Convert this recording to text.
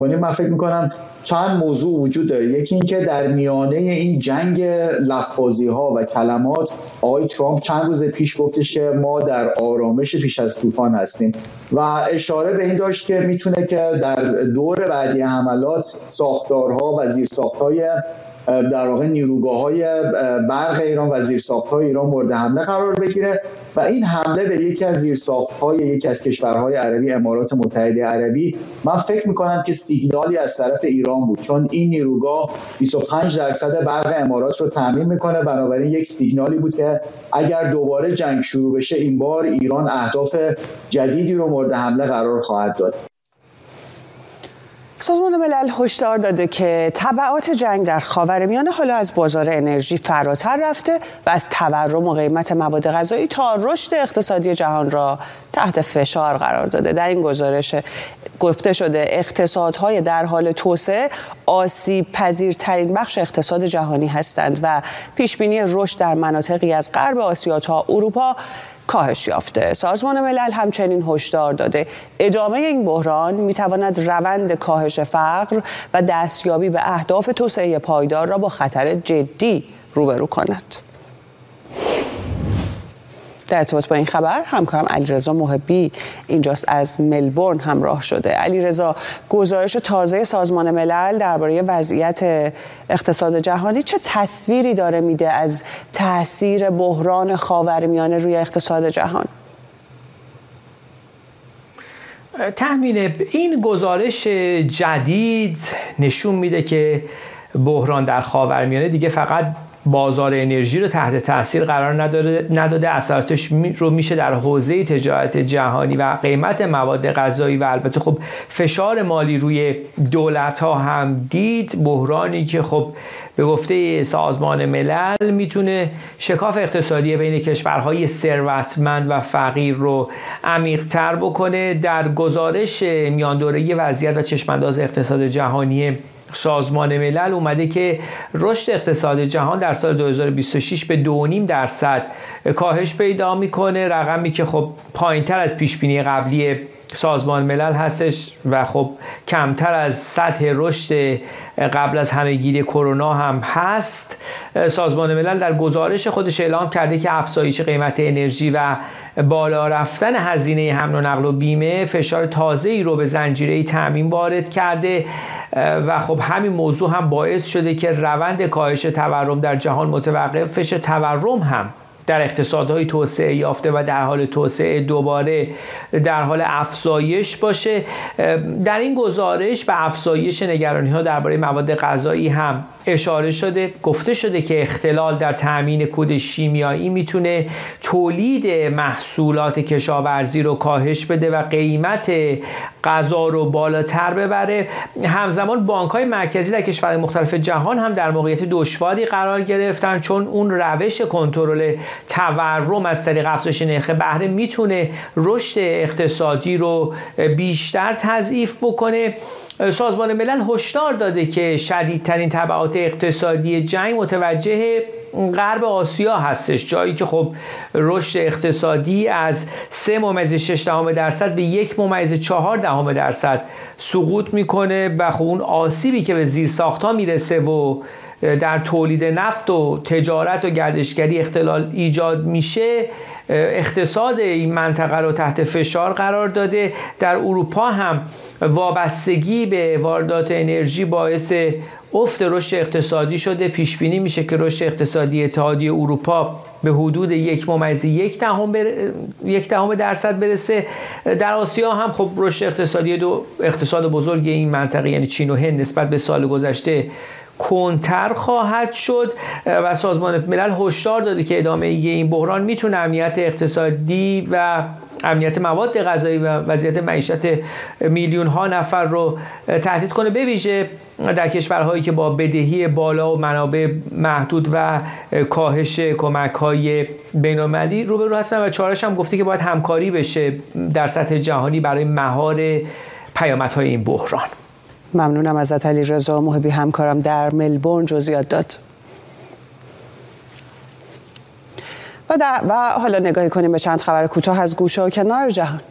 من فکر میکنم چند موضوع وجود داره. یکی این که در میانه این جنگ لفظی ها و کلمات آقای ترامپ چند روز پیش گفتش که ما در آرامش پیش از طوفان هستیم و اشاره به این داشت که میتونه که در دور بعدی حملات ساختارها و زیرساخت‌های در واقع نیروگاه‌های برق ایران و زیرساخت‌های ایران مورد حمله قرار بگیره و این حمله به یکی از زیرساخت‌های یکی از کشورهای عربی، امارات متحده عربی، من فکر می‌کنم که سیگنالی از طرف ایران بود، چون این نیروگاه 25% برق امارات رو تامین می‌کنه. بنابراین یک سیگنالی بود که اگر دوباره جنگ شروع بشه این بار ایران اهداف جدیدی رو مورد حمله قرار خواهد داد. سازمان ملل هشدار داده که تبعات جنگ در خاورمیانه حالا از بازار انرژی فراتر رفته و از تورم و قیمت مواد غذایی تا رشد اقتصادی جهان را تحت فشار قرار داده. در این گزارش گفته شده اقتصادهای در حال توسعه آسیب پذیرترین بخش اقتصاد جهانی هستند و پیشبینی رشد در مناطقی از غرب آسیا تا اروپا کاهش یافته. سازمان ملل همچنین هشدار داده ادامه این بحران میتواند روند کاهش فقر و دستیابی به اهداف توسعه پایدار را با خطر جدی روبرو کند. در ارتباط با این خبر همکارم علیرضا محبی اینجاست، از ملبورن همراه شده. علیرضا، گزارش تازه سازمان ملل درباره وضعیت اقتصاد جهانی چه تصویری داره میده از تاثیر بحران خاورمیانه روی اقتصاد جهان؟ تحمین این گزارش جدید نشون میده که بحران در خاورمیانه دیگه فقط بازار انرژی رو تحت تاثیر قرار نداده، اثراتش رو میشه در حوزه تجارت جهانی و قیمت مواد غذایی و البته خب فشار مالی روی دولت ها هم دید. بحرانی که خب به گفته سازمان ملل میتونه شکاف اقتصادی بین کشورهای ثروتمند و فقیر رو عمیق‌تر بکنه. در گزارش میان دوره‌ای وضعیت و چشمانداز اقتصاد جهانی سازمان ملل اومده که رشد اقتصاد جهان در سال 2026 به 2.5% کاهش پیدا میکنه، رقمی که خب پایینتر از پیشبینی قبلی سازمان ملل هستش و خب کمتر از سطح رشد قبل از همهگیری کرونا هم هست. سازمان ملل در گزارش خودش اعلام کرده که افزایش قیمت انرژی و بالا رفتن هزینه حمل و نقل و بیمه فشار تازه‌ای رو به زنجیره تامین وارد کرده و خب همین موضوع هم باعث شده که روند کاهش تورم در جهان متوقف بشه. تورم هم در اقتصادهای توسعه یافته و در حال توسعه دوباره در حال افزایش باشه. در این گزارش به افزایش نگرانی‌ها درباره مواد غذایی هم اشاره شده. گفته شده که اختلال در تامین کود شیمیایی میتونه تولید محصولات کشاورزی رو کاهش بده و قیمت غذا رو بالاتر ببره. همزمان بانک‌های مرکزی در کشورهای مختلف جهان هم در موقعیت دشواری قرار گرفتن، چون اون روش کنترل تورم از طریق افزایش نرخ بهره میتونه رشد اقتصادی رو بیشتر تضعیف بکنه. سازمان ملل هشدار داده که شدیدترین تبعات اقتصادی جنگ متوجه غرب آسیا هستش، جایی که خب رشد اقتصادی از 3.6% به 1.4% سقوط میکنه و خب اون آسیبی که به زیرساخت‌ها میرسه و در تولید نفت و تجارت و گردشگری اختلال ایجاد میشه اقتصاد این منطقه رو تحت فشار قرار داده. در اروپا هم وابستگی به واردات انرژی باعث افت رشد اقتصادی شده. پیش بینی میشه که رشد اقتصادی اتحادیه اروپا به حدود 1.1% برسه. در آسیا هم خب رشد اقتصادی اقتصاد بزرگ این منطقه یعنی چین و هند نسبت به سال گذشته کنتر خواهد شد و سازمان ملل هشدار داده که ادامه این بحران میتونه امنیت اقتصادی و امنیت مواد غذایی و وضعیت معیشت میلیون ها نفر رو تهدید کنه، به ویژه در کشورهایی که با بدهی بالا و منابع محدود و کاهش کمک‌های بین‌المللی روبرو هستن. و چهارش هم گفته که باید همکاری بشه در سطح جهانی برای مهار پیامدهای این بحران. ممنونم ازت علیرضا محبی، همکارم در ملبورن جزئیات داد. و حالا نگاهی کنیم به چند خبر کوتاه از گوشه و کنار جهان.